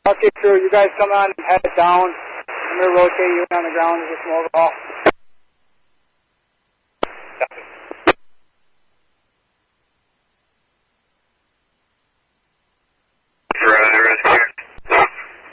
Okay, sure. You guys come on and head down. I'm going to rotate you on the ground and get some overall.